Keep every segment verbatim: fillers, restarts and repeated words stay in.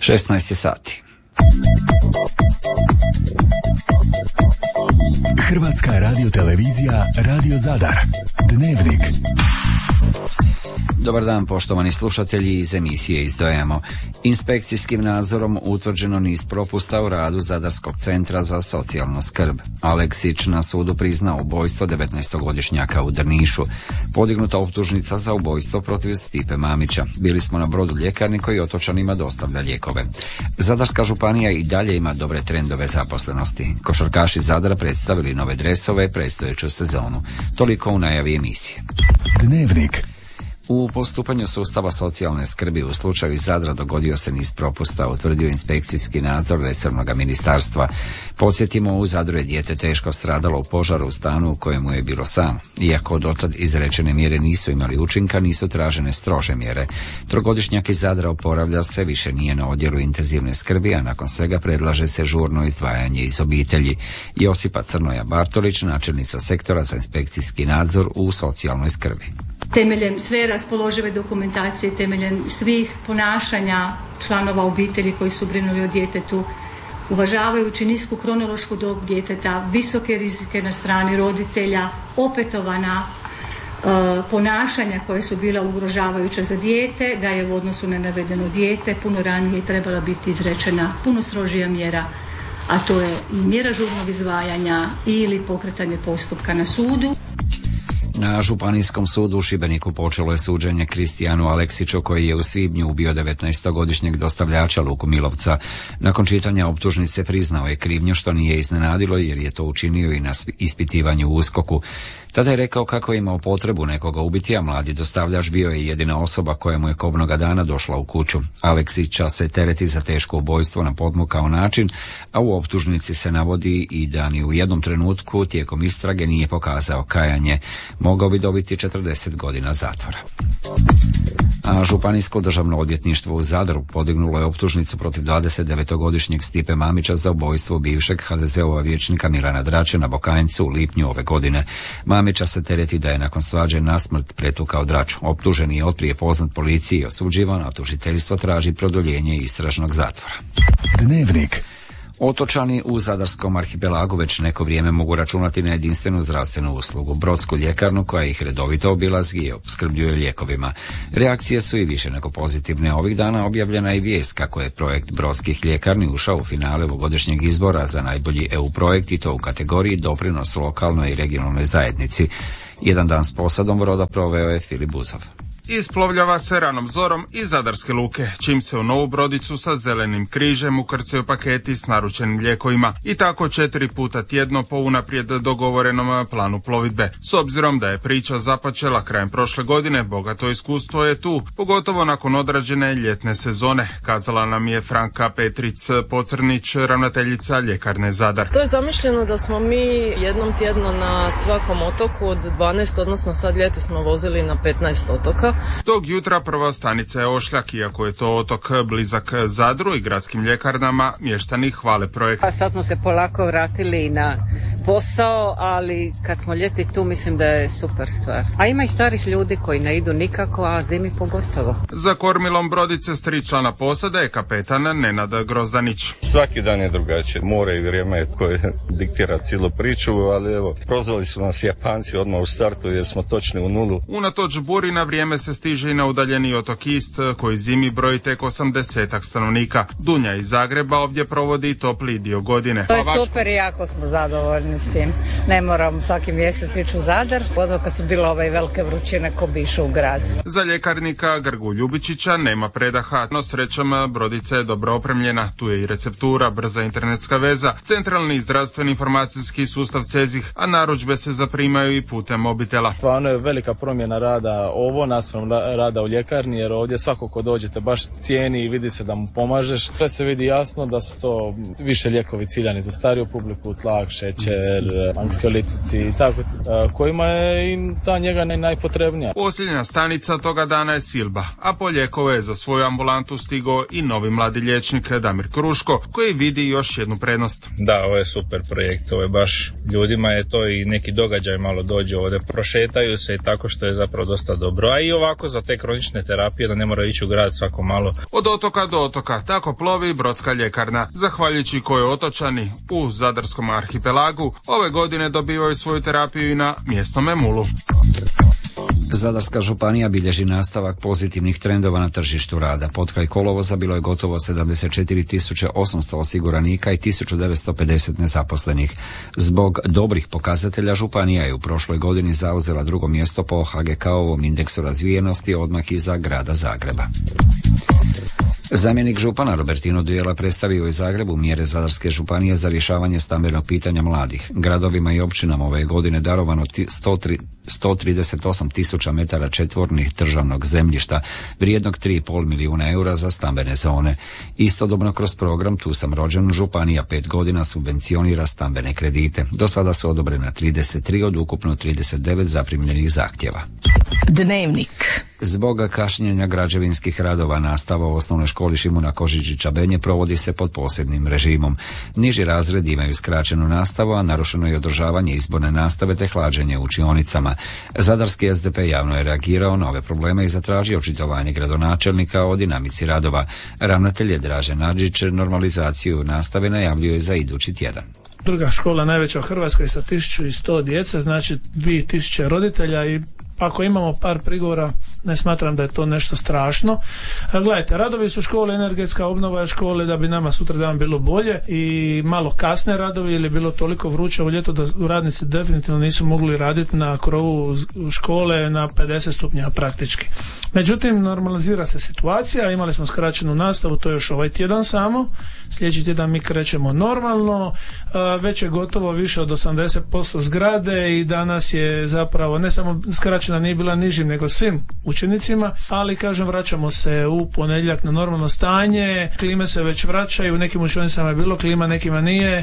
šesnaest sati. Hrvatska radiotelevizija Radio Zadar. Dnevnik. Dobar dan, poštovani slušatelji, iz emisije izdvajamo. Inspekcijskim nadzorom utvrđeno niz propusta u radu Zadarskog centra za socijalnu skrb. Aleksić na sudu priznao ubojstvo devetnaestogodišnjaka u Drnišu. Podignuta optužnica za ubojstvo protiv Stipe Mamića. Bili smo na brodu ljekarni koji otočanima dostavlja lijekove. Zadarska županija i dalje ima dobre trendove zaposlenosti. Košarkaši Zadra predstavili nove dresove predstojeću sezonu. Toliko u najavi emisije. Dnevnik. U postupanju sustava socijalne skrbi u slučaju Zadra dogodio se niz propusta, utvrdio inspekcijski nadzor resornog ministarstva. Podsjetimo, u Zadru je dijete teško stradalo u požaru u stanu u kojemu je bilo sam. Iako dotad izrečene mjere nisu imali učinka, nisu tražene strože mjere. Trogodišnjak iz Zadra oporavlja se, više nije na odjelu intenzivne skrbi, a nakon svega predlaže se žurno izdvajanje iz obitelji. Josipa Crnoja Bartolić, načelnica sektora za inspekcijski nadzor u socijalnoj skrbi. Temeljem sve raspoložive dokumentacije, temeljem svih ponašanja članova obitelji koji su brinuli o djetetu, uvažavajući nisku kronološku dob djeteta, visoke rizike na strani roditelja, opetovana e, ponašanja koje su bila ugrožavajuća za dijete, da je u odnosu na navedeno dijete puno ranije trebala biti izrečena puno strožija mjera, a to je i mjera žurnog izdvajanja ili pokretanje postupka na sudu. Na Županijskom sudu u Šibeniku počelo je suđenje Kristijanu Aleksiću, koji je u svibnju ubio devetnaestogodišnjeg dostavljača Luku Milovca. Nakon čitanja optužnice priznao je krivnju, što nije iznenadilo jer je to učinio i na ispitivanju u USKOK-u. Tada je rekao kako je imao potrebu nekoga ubiti, a mladi dostavljač bio je jedina osoba koja mu je kobnoga dana došla u kuću. Aleksića se tereti za teško ubojstvo na podmukao način, a u optužnici se navodi i da ni u jednom trenutku tijekom istrage nije pokazao kajanje. Mogao bi dobiti četrdeset godina zatvora. A Županijsko državno odvjetništvo u Zadru podignulo je optužnicu protiv dvadesetdevetogodišnjeg Stipe Mamića za ubojstvo bivšeg ha de ze-ova vijećnika Milana Drače na Bokanjcu u lipnju ove godine. Mamića se tereti da je nakon svađe nasmrt pretukao Draču. Optuženi je otprije poznat policiji i osuđivan, a tužiteljstvo traži produljenje istražnog zatvora. Dnevnik. Otočani u Zadarskom arhipelagu već neko vrijeme mogu računati na jedinstvenu zdravstvenu uslugu, brodsku ljekarnu koja ih redovito obilazi i opskrbljuje lijekovima. Reakcije su i više nego pozitivne. Ovih dana objavljena je vijest kako je projekt brodskih ljekarni ušao u finale ovogodišnjeg izbora za najbolji E U projekt, i to u kategoriji doprinos lokalnoj i regionalnoj zajednici. Jedan dan s posadom broda proveo je Filip Buzov. Isplovljava se ranom zorom iz Zadarske luke, čim se u novu brodicu sa zelenim križem ukrcaju paketi s naručenim lijekovima i tako četiri puta tjedno po unaprijed dogovorenom planu plovidbe. S obzirom da je priča započela krajem prošle godine, bogato iskustvo je tu, pogotovo nakon odrađene ljetne sezone, kazala nam je Franka Petric-Pocrnić, ravnateljica ljekarne Zadar. To je zamišljeno da smo mi jednom tjedno na svakom otoku od dvanaest, odnosno sad ljeti smo vozili na petnaest otoka. Tog jutra prva stanica je Ošljak, iako je to otok blizak Zadru i gradskim ljekarnama, mještani hvale projekt. A sad smo se polako vratili na posao, ali kad smo ljeti tu mislim da je super stvar. A ima i starih ljudi koji ne idu nikako, a zimi pogotovo. Za kormilom brodice s tri člana posade je kapetan Nenad Grozdanić. Svaki dan je drugačije. More i vrijeme koje diktira cijelu priču, ali evo, prozvali su nas Japanci odmah u startu jer smo točni u nulu. Unatoč buri na vrijeme se stiže i na udaljeni otok Ist, koji zimi broji tek osamdesetak stanovnika. Dunja iz Zagreba ovdje provodi topli dio godine. To je super i jako smo zadovoljni s tim. Ne moram svaki mjesec ići u Zadar, pogotovo kad su bile ove velike vrućine ko bi išao u grad. Za ljekarnika Grgu Ljubičića nema predaha, no srećom brodica je dobro opremljena. Tu je i receptura, brza internetska veza, centralni zdravstveni informacijski sustav CEZIH, a narudžbe se zaprimaju i putem mobitela. Stvarno je velika promjena rada ovo naspram rada u ljekarni, jer ovdje svako ko dođete baš cijeni i vidi se da mu pomažeš. Sve se vidi jasno da su to više lijekovi ciljani za stariju publiku, tlak, šećer, Alzheimer, anksiolitici i tako, kojima je im ta njega najpotrebnija. Posljednja stanica toga dana je Silba, a po lijekove je za svoju ambulantu stigao i novi mladi liječnik Damir Kruško, koji vidi još jednu prednost. Da, ovo je super projekt, ovo je baš, ljudima je to i neki događaj malo dođe ovdje, prošetaju se i tako, što je zapravo dosta dobro, a i ovako za te kronične terapije da ne mora ići u grad svako malo. Od otoka do otoka, tako plovi Brodska ljekarna, zahvaljujući kojoj otočani u Zadarskom arhipelagu ove godine dobivaju svoju terapiju i na mjesnome Mulu. Zadarska županija bilježi nastavak pozitivnih trendova na tržištu rada. Potkraj kolovoza bilo je gotovo sedamdeset četiri tisuće osamsto osiguranika i tisuću devetsto pedeset nezaposlenih. Zbog dobrih pokazatelja županija je u prošloj godini zauzela drugo mjesto po H G K-ovom indeksu razvijenosti odmah iza grada Zagreba. Zamjenik župana Robertino Dujela predstavio je Zagrebu mjere Zadarske županije za rješavanje stambenog pitanja mladih. Gradovima i općinama ove godine darovano sto trideset osam tisuća metara četvornih državnog zemljišta, vrijednog tri i pol milijuna eura za stambene zone. Istodobno kroz program Tu sam rođen županija pet godina subvencionira stambene kredite. Do sada su odobrena trideset tri od ukupno trideset devet zaprimljenih zahtjeva. Dnevnik. Zbog kašnjenja građevinskih radova nastava u osnovnoj školi Šimuna Kožiđića Benje provodi se pod posebnim režimom. Niži razredi imaju skraćenu nastavu, a narušeno je održavanje izborne nastave te hlađenje u učionicama. Zadarski S D P javno je reagirao na ove probleme i zatražio očitovanje gradonačelnika o dinamici radova. Ravnatelj je Dražen Nadžić normalizaciju nastave najavljuje za idući tjedan. Druga škola najveća u Hrvatskoj sa tisuću sto djece, znači dvije tisuće roditelja, i ako imamo par prigovora, ne smatram da je to nešto strašno. Gledajte, radovi su škole, energetska obnova škole da bi nama sutra dan bilo bolje, i malo kasne radovi jer je bilo toliko vruće u ljeto da radnici definitivno nisu mogli raditi na krovu škole na pedeset stupnja praktički. Međutim, normalizira se situacija, imali smo skraćenu nastavu, to je još ovaj tjedan samo, sljedeći tjedan mi krećemo normalno, već je gotovo više od osamdeset posto zgrade i danas je zapravo ne samo skraćena nije bila nižim nego svim učenicima, ali kažem vraćamo se u ponedjeljak na normalno stanje, klime se već vraćaju, u nekim učionicama je bilo klima, nekima nije.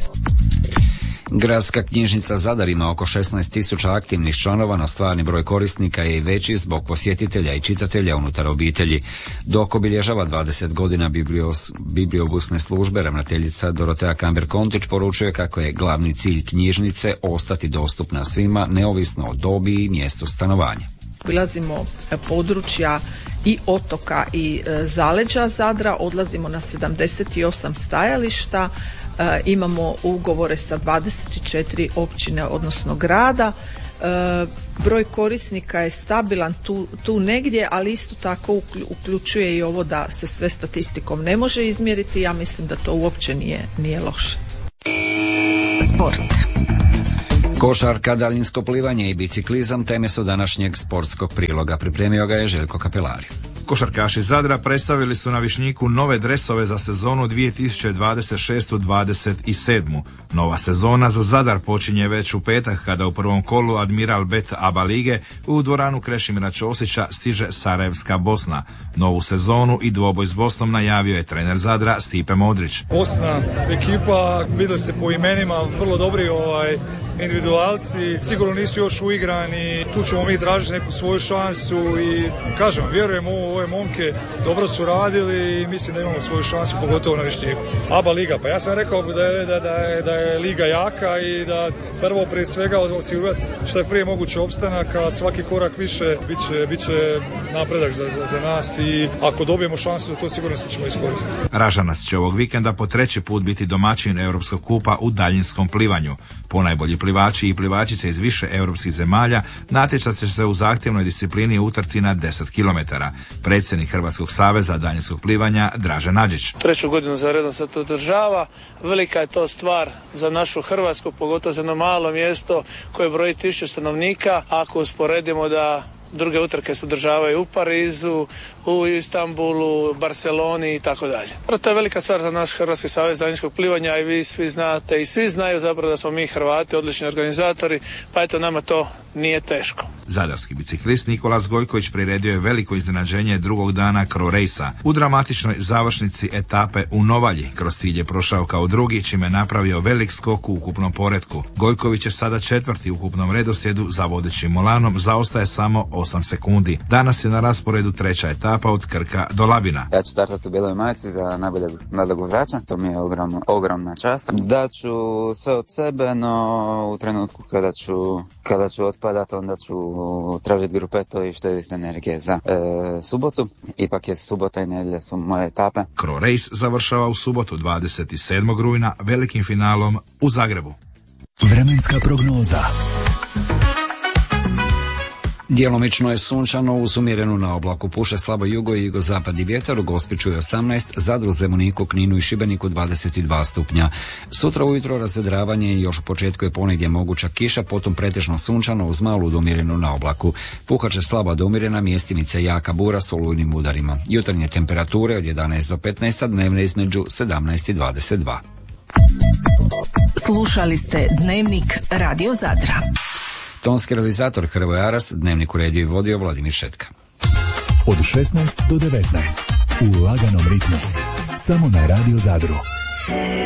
Gradska knjižnica Zadar ima oko šesnaest tisuća aktivnih članova, no stvarni broj korisnika je i veći zbog posjetitelja i čitatelja unutar obitelji. Dok obilježava dvadeset godina biblios, bibliobusne službe, ravnateljica Dorotea Kamber-Kontić poručuje kako je glavni cilj knjižnice ostati dostupna svima, neovisno o dobi i mjestu stanovanja. Obilazimo područja i otoka i e, zaleđa Zadra, odlazimo na sedamdeset osam stajališta, e, imamo ugovore sa dvadeset četiri općine, odnosno grada. E, broj korisnika je stabilan tu, tu negdje, ali isto tako uključuje i ovo da se sve statistikom ne može izmjeriti. Ja mislim da to uopće nije, nije loše. Sport. Košarka, daljinsko plivanje i biciklizam teme su današnjeg sportskog priloga. Pripremio ga je Željko Kapelari. Košarkaši Zadra predstavili su na Višnjiku nove dresove za sezonu dvije tisuće dvadeset šeste dvadeset sedam. Nova sezona za Zadar počinje već u petak kada u prvom kolu Admiral Bet ABA lige u dvoranu Krešimira Ćosića stiže Sarajevska Bosna. Novu sezonu i dvoboj s Bosnom najavio je trener Zadra Stipe Modrić. Bosna ekipa, vidjeli ste po imenima, vrlo dobri ovaj individualci, sigurno nisu još uigrani, tu ćemo mi tražiti neku svoju šansu i kažem, vjerujem u ove momke, dobro su radili i mislim da imamo svoju šansu, pogotovo na Višnjiku. ABA liga, pa ja sam rekao da je, da, da je, da je liga jaka i da prvo prije svega osigurati što je prije moguće opstanak, a svaki korak više bit će, bit će napredak za, za, za nas i ako dobijemo šansu, to sigurno se ćemo iskoristiti. Ražanac će ovog vikenda po treći put biti domaćin Europskog kupa u daljinskom plivanju. Ponajbolji plivači i plivačice iz više europskih zemalja natjecat će se u zahtjevnoj disciplini utrci na deset kilometara. Predsjednik Hrvatskog saveza daljinskog plivanja Dražen Nadžić. Treću godinu za redom se to održava. Velika je to stvar za našu Hrvatsku, pogotovo za jedno malo mjesto koje broji tisuću stanovnika. Ako usporedimo da druge utrke se održavaju u Parizu, u Istanbulu, Barceloni i tako dalje. To je velika stvar za naš Hrvatski savez daljinskog plivanja i vi svi znate i svi znaju zapravo da smo mi Hrvati odlični organizatori, pa eto nama to nije teško. Zadarski biciklist Nikolas Gojković priredio je veliko iznenađenje drugog dana Cro Racea. U dramatičnoj završnici etape u Novalji kroz cilj je prošao kao drugi, čime je napravio velik skok u ukupnom poretku. Gojković je sada četvrti u ukupnom redoslijedu za vodećim Molanom, zaostaje samo osam sekundi. Danas je na rasporedu treća etapa od Krka do Labina. Ja ću startati u bijeloj majici za najboljeg mladog vozača, to mi je ogromna, ogromna čast. Daću sve od sebe, no u trenutku kada ću, kada ću otpadati, onda ću tražiti grupeto i štediti energije za e, subotu. Ipak je subota i nedjelja su moje etape. Cro Race završava u subotu dvadeset sedmog rujna velikim finalom u Zagrebu. Vremenska prognoza. Djelomično je sunčano, uz umjerenu na oblaku puše slabo jugo i jugozapadni vjetar, u Gospiću je osamnaest, Zadru, Zemuniku, Kninu i Šibeniku dvadeset dva stupnja. Sutra ujutro razvedravanje i još u početku je ponegdje moguća kiša, potom pretežno sunčano uz malu do umjerenu na oblaku. Puhat slaba do umjerena, mjestimica jaka bura s olujnim udarima. Jutarnje temperature od jedanaest do petnaest, a dnevne između sedamnaest i dvadeset dva. Slušali ste Dnevnik Radio Zadra. Tonski realizator Hrvoje Aras, Dnevnik uredio i vodio Vladimir Šetka. Od šesnaest do devetnaest u laganom ritmu. Samo na Radio Zadru.